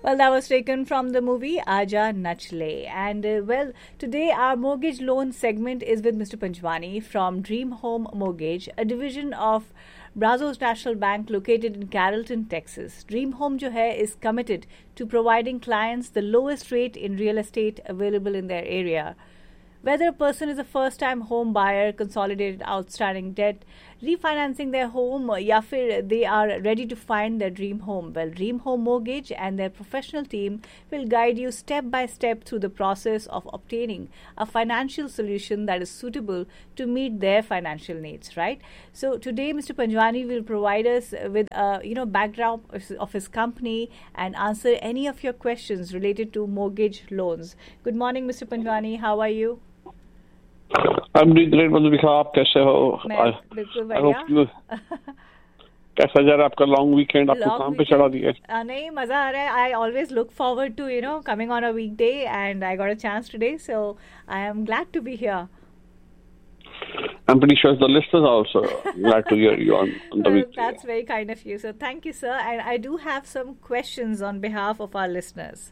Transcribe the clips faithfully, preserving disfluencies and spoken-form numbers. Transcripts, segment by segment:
Well, that was taken from the movie Aja Nachle. And uh, well, today our mortgage loan segment is with Mister Panjwani from Dream Home Mortgage, a division of Brazos National Bank located in Carrollton, Texas. Dream Home jo hai is committed to providing clients the lowest rate in real estate available in their area. Whether a person is a first-time home buyer, consolidated outstanding debt, refinancing their home, या फिर they are ready to find their dream home. Well, Dream Home Mortgage and their professional team will guide you step by step through the process of obtaining a financial solution that is suitable to meet their financial needs, right? So today, Mister Panjwani will provide us with a you know background of his company and answer any of your questions related to mortgage loans. Good morning, Mister Panjwani. How are you? I'm doing great, Madhurika. आप कैसे हो? मैं बिल्कुल बढ़िया. कैसा जा रहा है आपका लॉन्ग वीकेंड? आपको काम पे चढ़ा दिया? नहीं, मजा आ रहा है. I always look forward to you know coming on a weekday, and I got a chance today, so I am glad to be here. I'm pretty sure the listeners are also glad to hear you on, on the well, weekday. That's very kind of you. So thank you, sir. And I do have some questions on behalf of our listeners.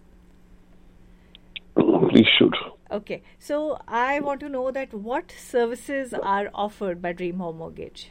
Please shoot. Okay, so I want to know that what services are offered by Dream Home Mortgage?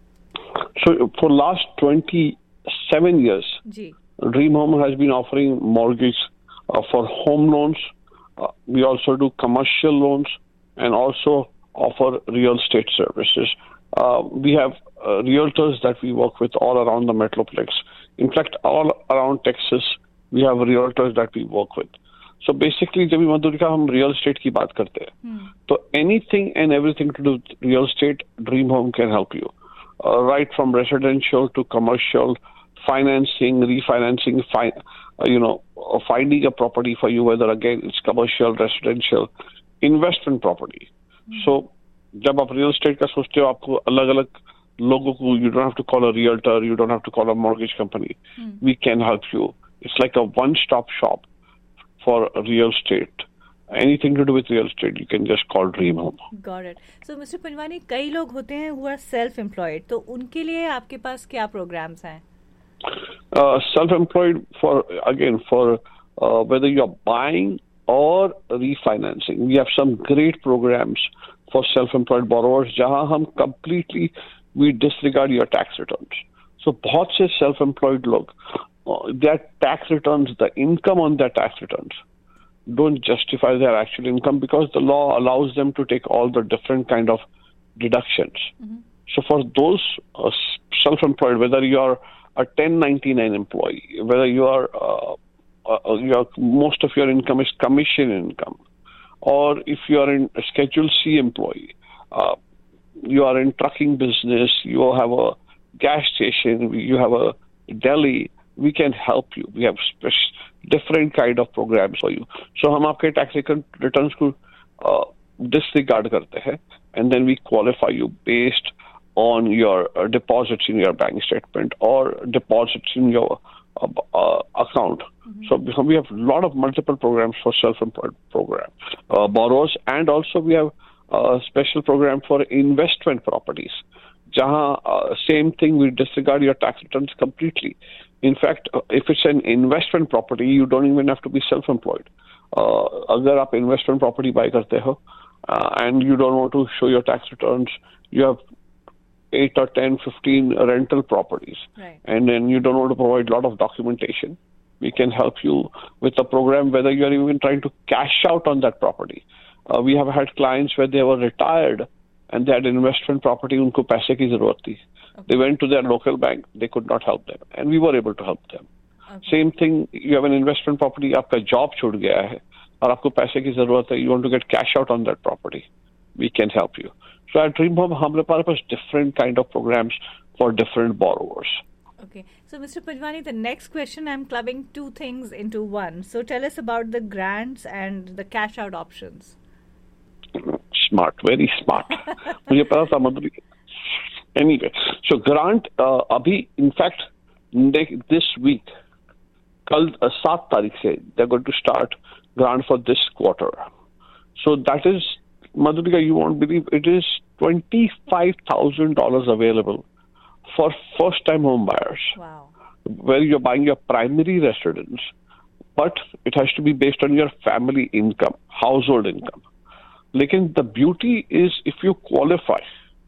So for last twenty-seven years, Ji. Dream Home has been offering mortgage uh, for home loans. Uh, we also do commercial loans and also offer real estate services. Uh, we have uh, realtors that we work with all around the Metroplex. In fact, all around Texas, we have realtors that we work with. So basically, जब भी मधुरिका हम real estate की बात करते हैं, hmm. तो anything and everything to do with real estate, Dream Home can help you. Uh, right from residential to commercial, financing, refinancing, fi- uh, you know, uh, finding a property for you, whether again it's commercial, residential, investment property. Hmm. So जब आप real estate का सोचते हो, आपको अलग-अलग लोगों को, you don't have to call a realtor, you don't have to call a mortgage company. Hmm. We can help you. It's like a one-stop shop for real estate. Anything to do with real estate, you can just call Dream Home. Got it. So, Mister Panjwani, कई लोग होते हैं who are self-employed. तो उनके लिए आपके पास क्या programs हैं? Uh, self-employed for again for uh, whether you're buying or refinancing. We have some great programs for self-employed borrowers. जहाँ हम completely we disregard your tax returns. So बहुत से self-employed लोग Uh, their tax returns, the income on their tax returns, don't justify their actual income because the law allows them to take all the different kind of deductions. Mm-hmm. So for those uh, self-employed, whether you are a ten ninety-nine employee, whether you are uh, uh, your most of your income is commission income, or if you are in a Schedule C employee, uh, you are in trucking business, you have a gas station, you have a deli. We can help you. We have special, different kind of programs for you. So हम आपके tax returns को uh, disregard करते हैं, and then we qualify you based on your uh, deposits in your bank statement or deposits in your uh, uh, account. Mm-hmm. So we have a lot of multiple programs for self-employed program uh, borrowers, and also we have a special program for investment properties. Jahan, uh, same thing, we disregard your tax returns completely. In fact, uh, if it's an investment property, you don't even have to be self-employed. Uh, अगर आप investment property buy करते हो, uh, and you don't want to show your tax returns, you have eight or ten, fifteen rental properties, right. And then you don't want to provide a lot of documentation. We can help you with a program whether you're even trying to cash out on that property. Uh, we have had clients where they were retired and they had investment property, उनको पैसे की जरूरत थी. Okay. They went to their local bank, they could not help them, and we were able to help them. Okay. Same thing, you have an investment property, आपका job छूट गया है और आपको पैसे की जरूरत है, you want to get cash out on that property, we can help you. So at Dream Home, हमारे पास different kind of programs for different borrowers. Okay, so Mister Panjwani, the next question, I'm clubbing two things into one. So tell us about the grants and the cash out options. Smart, very smart. मुझे पता था Madhuri. Anyway, so grant uh, अभी in fact this week, कल uh, सात तारीख से they're going to start grant for this quarter. So that is, Madhurika, you won't believe, it is twenty-five thousand dollars available for first-time home buyers. Wow. Where you're buying your primary residence, but it has to be based on your family income, household income. Lekin the beauty is if you qualify,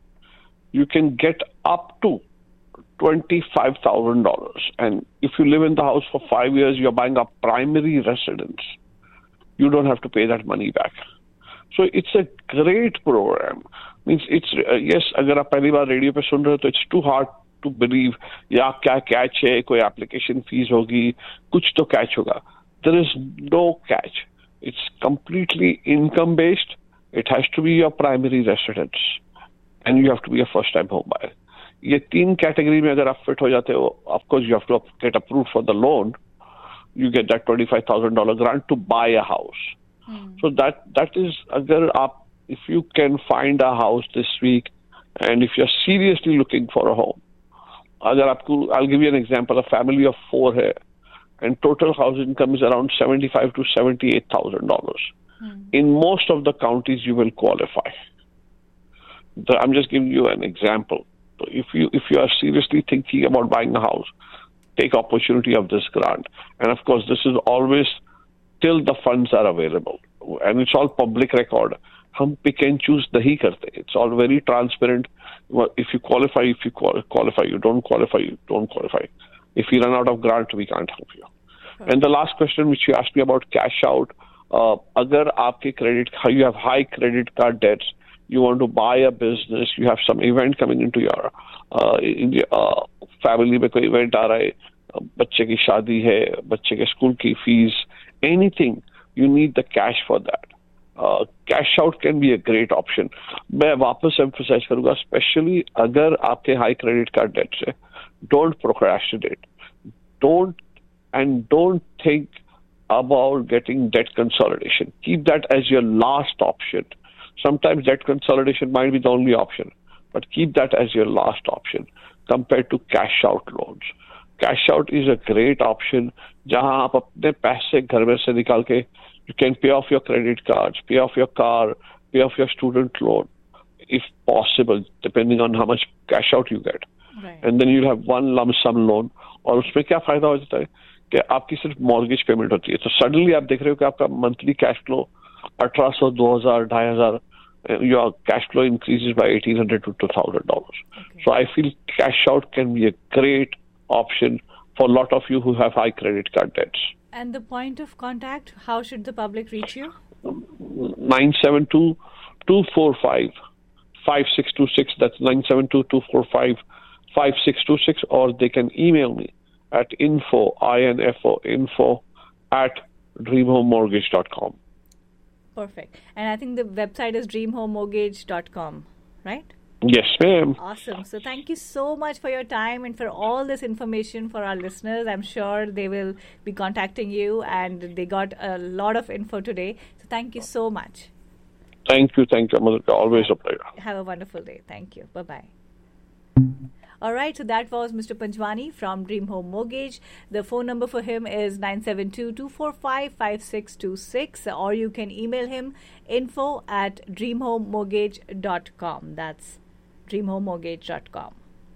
you can get up to twenty-five thousand dollars. And if you live in the house for five years, you're buying a primary residence. You don't have to pay that money back. So it's a great program. Means it's, uh, yes, agar aap pehli baar radio pe sun rahe ho, to it's too hard to believe, ya kya catch hai, koi application fees hogi, kuch to catch hoga. There is no catch. It's completely income based. It has to be your primary residence. And you have to be a first time home buyer. ये तीन category में अगर आप fit हो जाते हो, of course you have to get approved for the loan. You get that twenty-five thousand dollars grant to buy a house. Hmm. So that that is, agar aap, if you can find a house this week, and if you're seriously looking for a home, agar aapko, I'll give you an example. A family of four hai, and total house income is around seventy-five to seventy-eight thousand dollars. Hmm. In most of the counties, you will qualify. The, I'm just giving you an example. So if you if you are seriously thinking about buying a house, take opportunity of this grant. And of course, this is always till the funds are available, and it's all public record. Hum pick and choose nahi karte. It's all very transparent. If you qualify, if you qualify, you don't qualify, you don't qualify. If you run out of grant, we can't help you. Okay. And the last question which you asked me about cash out, uh, agar aapke credit, you have high credit card debts, you want to buy a business, you have some event coming into your uh, in the, uh, family में कोई event आ रहा है, बच्चे की शादी है, बच्चे के school की fees, anything, you need the cash for that. Uh, cash out can be a great option. मैं वापस emphasize करूँगा, especially अगर आपके high credit card debts है, don't procrastinate. Don't and don't think about getting debt consolidation. Keep that as your last option. Sometimes debt consolidation might be the only option, but keep that as your last option compared to cash out loans. Cash out is a great option. जहां आप अपने पैसे घर में से निकाल के, you can pay off your credit cards, pay off your car, pay off your student loan, if possible, depending on how much cash out you get. Right. And then you'll have one lump sum loan. और उसमें क्या फायदा हो जाता है कि आपकी सिर्फ mortgage payment होती है. तो suddenly आप देख रहे हो कि आपका monthly cash flow अठारह सौ, दो हज़ार, ढाई हज़ार, your cash flow increases by eighteen hundred to two thousand dollars. Okay. So I feel cash out can be a great option for a lot of you who have high credit card debts. And the point of contact, how should the public reach you? nine seven two, two four five, five six two six. That's nine seven two, two four five, five six two six. Or they can email me at info, I-N-F-O, info at dream home mortgage dot com. Perfect. And I think the website is dream home mortgage dot com, right? Yes, ma'am. Awesome. So thank you so much for your time and for all this information for our listeners. I'm sure they will be contacting you, and they got a lot of info today. So thank you so much. Thank you. Thank you, Madhurika. Always a pleasure. Have a wonderful day. Thank you. Bye-bye. All right, so that was Mister Panjwani from Dream Home Mortgage. The phone number for him is nine seven two, two four five, five six two six, or you can email him info at dream home mortgage dot com. That's dream home mortgage dot com.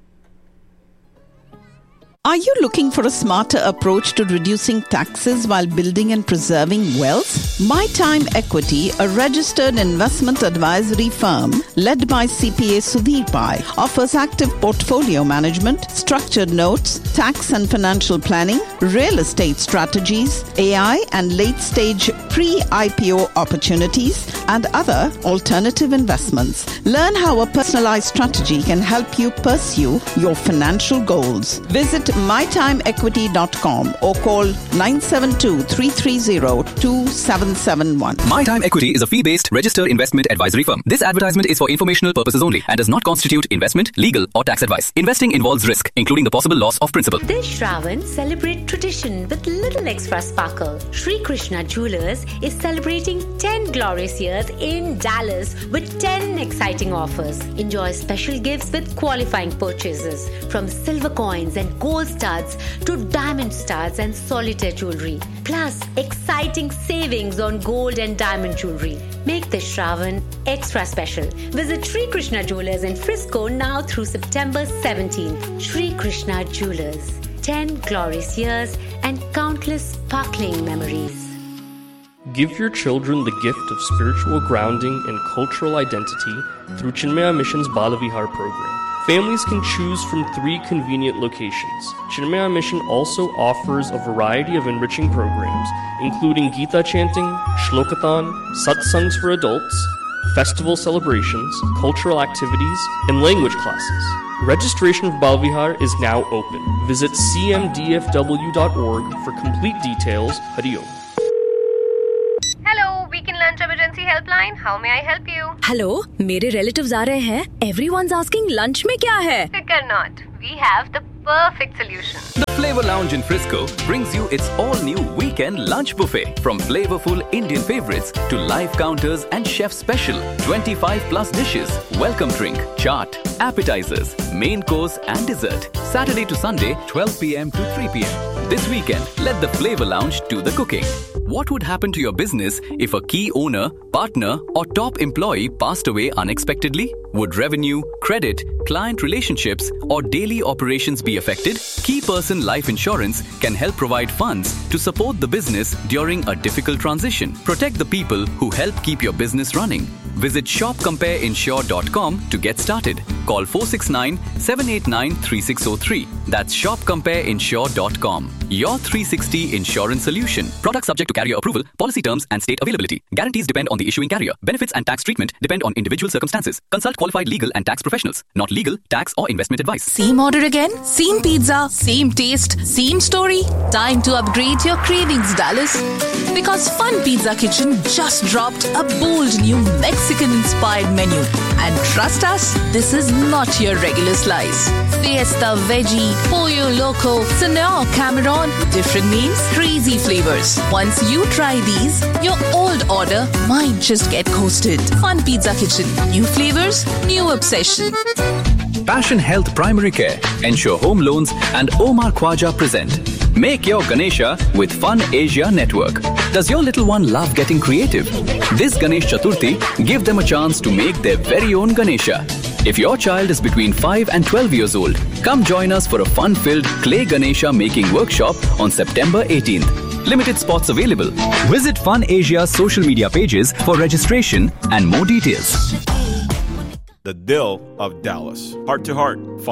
Are you looking for a smarter approach to reducing taxes while building and preserving wealth? My Time Equity, a registered investment advisory firm led by C P A Sudhir Pai, offers active portfolio management, structured notes, tax and financial planning, real estate strategies, A I and late-stage pre-I P O opportunities, and other alternative investments. Learn how a personalized strategy can help you pursue your financial goals. Visit my time equity dot com or call nine seven two, three three zero, two seven seven one. My Time Equity is a fee-based registered investment advisory firm. This advertisement is for informational purposes only and does not constitute investment, legal or tax advice. Investing involves risk, including the possible loss of principal. This Shravan, celebrate tradition with little extra sparkle. Sri Krishna Jewelers is celebrating ten glorious years in Dallas with ten exciting offers. Enjoy special gifts with qualifying purchases, from silver coins and gold studs to diamond studs and solitaire jewelry. Plus, exciting savings on gold and diamond jewelry. Make this Shravan extra special. Visit Sri Krishna Jewelers in Frisco now through September seventeenth. Sri Krishna Jewelers. ten glorious years and countless sparkling memories. Give your children the gift of spiritual grounding and cultural identity through Chinmaya Mission's Balavihar program. Families can choose from three convenient locations. Chinmaya Mission also offers a variety of enriching programs, including Gita chanting, Shlokathon, satsangs for adults, festival celebrations, cultural activities, and language classes. Registration for Balavihar is now open. Visit c m d f w dot org for complete details. Hari Om. Hello, Weekend Lunch Emergency Helpline. How may I help you? Hello, मेरे relatives आ रहे हैं. Everyone's asking lunch में क्या है? Fikar not. We have the perfect solution. The Flavor Lounge in Frisco brings you its all-new weekend lunch buffet. From flavorful Indian favorites to live counters and chef special twenty-five plus dishes, welcome drink, chaat, appetizers, main course and dessert. Saturday to Sunday, twelve p m to three p m This weekend, let the Flavor Lounge do the cooking. What would happen to your business if a key owner, partner or top employee passed away unexpectedly? Would revenue, credit, client relationships or daily operations be affected? Key Person Life Insurance can help provide funds to support the business during a difficult transition. Protect the people who help keep your business running. Visit shop compare insure dot com to get started. Call four six nine, seven eight nine, three six zero three. That's shop compare insure dot com. Your three sixty insurance solution. Product subject to carrier approval. Policy terms and state availability. Guarantees depend on the issuing carrier. Benefits and tax treatment depend on individual circumstances. Consult qualified legal and tax professionals. Not legal, tax or investment advice. Same order again? Same pizza? Same taste? Same story? Time to upgrade your cravings, Dallas. Because Fun Pizza Kitchen just dropped a bold new Mexican-inspired menu. And trust us, this is not your regular slice. Fiesta Veggie, Pollo Loco, Senor Cameron, different names, crazy flavors. Once you try these, your old order might just get coasted. Fun Pizza Kitchen. New flavors, new obsession. Passion Health Primary Care, Ensure Home Loans and Omar Khwaja present Make Your Ganesha with Fun Asia Network. Does your little one love getting creative? This Ganesh Chaturthi, give them a chance to make their very own Ganesha. If your child is between five and twelve years old, come join us for a fun-filled clay Ganesha making workshop on September eighteenth. Limited spots available. Visit Fun Asia's social media pages for registration and more details. The Dill of Dallas. Heart to heart.